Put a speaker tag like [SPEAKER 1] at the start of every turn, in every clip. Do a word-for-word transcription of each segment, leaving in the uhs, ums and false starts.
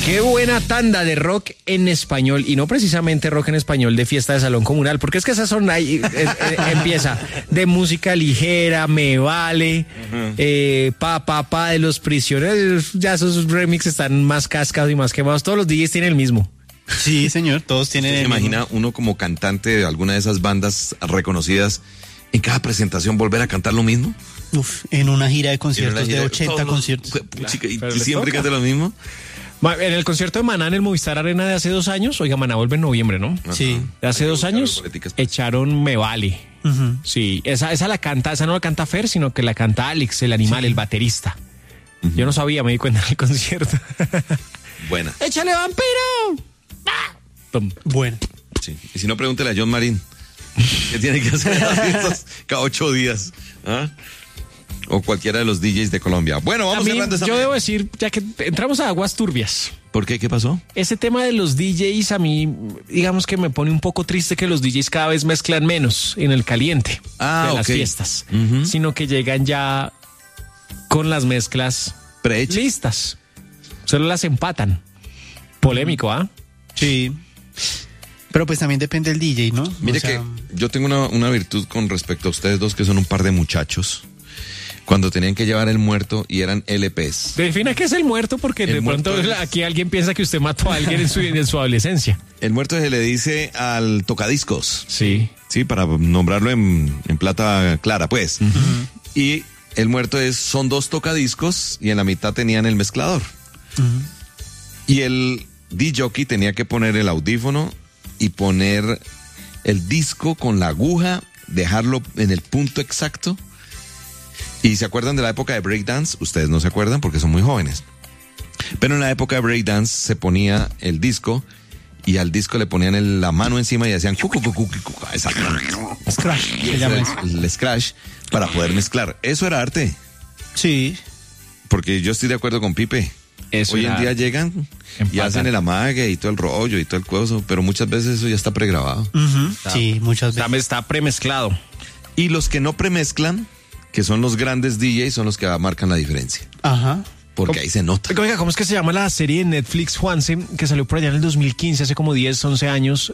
[SPEAKER 1] Qué buena tanda de rock en español, y no precisamente rock en español de fiesta de salón comunal, porque es que esas son ahí, eh, eh, empieza de música ligera, Me Vale, uh-huh. eh, Pa Pa Pa de Los Prisioneros, ya esos remixes están más cascados y más quemados, todos los D Js tienen el mismo.
[SPEAKER 2] Sí, señor, todos tienen el mismo.
[SPEAKER 3] ¿Se imagina uno como cantante de alguna de esas bandas reconocidas en cada presentación volver a cantar lo mismo?
[SPEAKER 2] Uf, en una gira de conciertos gira, de ochenta conciertos.
[SPEAKER 3] Puchica, claro, ¿y siempre canta lo mismo?
[SPEAKER 1] En el concierto de Maná en el Movistar Arena de hace dos años, oiga, Maná vuelve en noviembre, ¿no?
[SPEAKER 2] Sí.
[SPEAKER 1] De hace dos años echaron Me Vale. Uh-huh. Sí, esa, esa la canta, esa no la canta Fer, sino que la canta Alex, el animal, sí. el baterista. Uh-huh. Yo no sabía, me di cuenta en el concierto.
[SPEAKER 3] Buena.
[SPEAKER 1] ¡Échale, vampiro! ¡Ah!
[SPEAKER 2] Bueno.
[SPEAKER 3] Sí. Y si no, pregúntele a John Marín. ¿Qué tiene que hacer estos cada ocho días? ¿Ah? O cualquiera de los D Js de Colombia. Bueno, vamos a mí, cerrando esta.
[SPEAKER 1] Yo mañana. Debo decir, ya que entramos a aguas turbias.
[SPEAKER 3] ¿Por qué? ¿Qué pasó?
[SPEAKER 1] Ese tema de los D Js a mí, digamos que me pone un poco triste que los D Js cada vez mezclan menos en el caliente
[SPEAKER 3] ah,
[SPEAKER 1] de
[SPEAKER 3] okay.
[SPEAKER 1] las fiestas,
[SPEAKER 3] uh-huh.
[SPEAKER 1] sino que llegan ya con las mezclas
[SPEAKER 3] Pre-hecha.
[SPEAKER 1] listas. Solo las empatan. Polémico, ¿ah? ¿eh?
[SPEAKER 2] Sí. Pero pues también depende del D J, ¿no?
[SPEAKER 3] Mire
[SPEAKER 2] o sea...
[SPEAKER 3] que yo tengo una, una virtud con respecto a ustedes dos, que son un par de muchachos. Cuando tenían que llevar el muerto y eran L Ps.
[SPEAKER 1] Defina qué es el muerto, porque el de pronto es... aquí alguien piensa que usted mató a alguien en su, en su adolescencia.
[SPEAKER 3] El muerto se le dice al tocadiscos.
[SPEAKER 1] Sí.
[SPEAKER 3] Sí, para nombrarlo en, en plata clara, pues.
[SPEAKER 1] Uh-huh.
[SPEAKER 3] Y el muerto es, son dos tocadiscos y en la mitad tenían el mezclador. Uh-huh. Y el D-jockey tenía que poner el audífono y poner el disco con la aguja, dejarlo en el punto exacto. ¿Y se acuerdan de la época de breakdance? Ustedes no se acuerdan porque son muy jóvenes. Pero en la época de breakdance se ponía el disco y al disco le ponían el, la mano encima y hacían cu, cu, cu, cu, cu, exacto.
[SPEAKER 2] Scratch.
[SPEAKER 3] Y ese era el, el scratch para poder mezclar. Eso era arte.
[SPEAKER 2] Sí.
[SPEAKER 3] Porque yo estoy de acuerdo con Pipe. Eso Hoy en día llegan empatan. Y hacen el amague y todo el rollo y todo el coso, pero muchas veces eso ya está pregrabado.
[SPEAKER 2] Uh-huh. Está, sí, muchas veces.
[SPEAKER 1] Está premezclado.
[SPEAKER 3] Y los que no premezclan, que son los grandes D Js, son los que marcan la diferencia.
[SPEAKER 2] Ajá.
[SPEAKER 3] Porque ahí se nota.
[SPEAKER 1] Oiga, ¿cómo es que se llama la serie de Netflix, Juanse, que salió por allá en el dos mil quince, hace como diez, once años,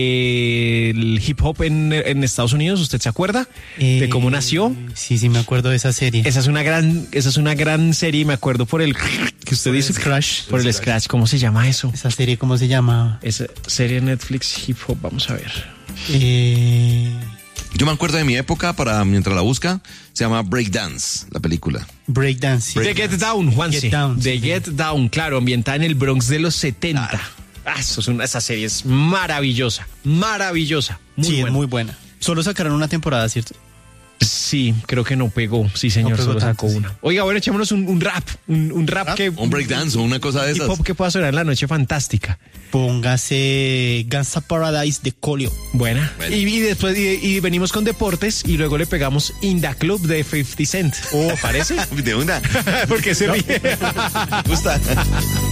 [SPEAKER 1] del hip hop en, en Estados Unidos? ¿Usted se acuerda eh, de cómo nació?
[SPEAKER 2] Sí, sí, me acuerdo de esa serie.
[SPEAKER 1] Esa es una gran, esa es una gran serie, me acuerdo por el que usted
[SPEAKER 2] por
[SPEAKER 1] dice.
[SPEAKER 2] El scratch.
[SPEAKER 1] Por el, el scratch. ¿Cómo se llama eso?
[SPEAKER 2] Esa serie, ¿cómo se llama?
[SPEAKER 1] Esa serie de Netflix hip hop, vamos a ver.
[SPEAKER 2] Eh...
[SPEAKER 3] Yo me acuerdo de mi época, para mientras la busca, se llama Breakdance, la película.
[SPEAKER 2] Breakdance.
[SPEAKER 1] Break The Get Down, Juanse.
[SPEAKER 2] Get Down,
[SPEAKER 1] The
[SPEAKER 2] sí.
[SPEAKER 1] Get Down, claro, ambientada en el Bronx de los setenta.
[SPEAKER 3] Ah.
[SPEAKER 1] Ah, eso es una, esa serie es maravillosa, maravillosa. Muy
[SPEAKER 2] sí,
[SPEAKER 1] buena.
[SPEAKER 2] es muy buena. Solo sacaron una temporada, ¿cierto?
[SPEAKER 1] Sí, creo que no pegó. Sí, señor, no pegó solo tanto, sacó sí. una. Oiga, bueno, echémonos un, un rap. Un, un rap, rap que...
[SPEAKER 3] Un breakdance o una cosa de esas.
[SPEAKER 1] Hip hop que pueda sonar en la noche fantástica.
[SPEAKER 2] Póngase Gangsta Paradise de Colio.
[SPEAKER 1] Buena. Bueno. Y, y después y, y venimos con deportes y luego le pegamos In The Club de cincuenta Cent. ¿Oh, parece?
[SPEAKER 3] De una.
[SPEAKER 1] Porque se ríe.
[SPEAKER 3] Me gusta.